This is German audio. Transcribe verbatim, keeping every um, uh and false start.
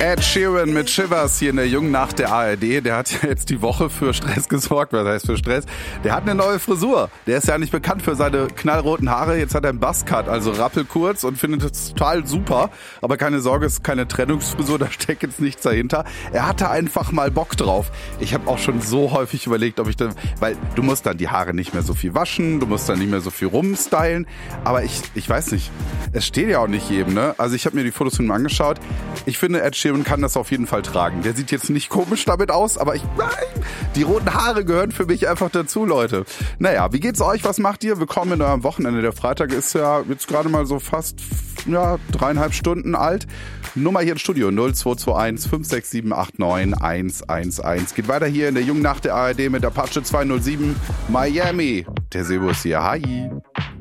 Ed Sheeran mit Shivers hier in der jungen Nacht der A R D. Der hat ja jetzt die Woche für Stress gesorgt. Was heißt für Stress? Der hat eine neue Frisur. Der ist ja nicht bekannt für seine knallroten Haare. Jetzt hat er einen Buzzcut, also rappelkurz, und findet es total super. Aber keine Sorge, es ist keine Trennungsfrisur, da steckt jetzt nichts dahinter. Er hatte einfach mal Bock drauf. Ich habe auch schon so häufig überlegt, ob ich dann, weil du musst dann die Haare nicht mehr so viel waschen, du musst dann nicht mehr so viel rumstylen. Aber ich, ich weiß nicht, es steht ja auch nicht jedem, ne? Also ich habe mir die Fotos von ihm angeschaut. Ich finde, Ed Sheeran kann das auf jeden Fall tragen. Der sieht jetzt nicht komisch damit aus, aber ich, nein, die roten Haare gehören für mich einfach dazu, Leute. Naja, wie geht's euch? Was macht ihr? Willkommen in eurem Wochenende. Der Freitag ist ja jetzt gerade mal so fast, ja, dreieinhalb Stunden alt. Nummer hier im Studio null zwei zwei eins fünf sechs sieben acht neun eins eins eins. Geht weiter hier in der jungen Nacht der A R D mit Apache zwei null sieben Miami. Der Sebo ist hier. Hi.